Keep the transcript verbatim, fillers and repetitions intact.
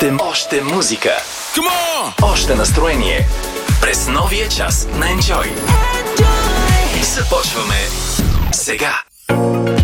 Още, още музика. Още настроение. През новия час на Enjoy. Започваме сега.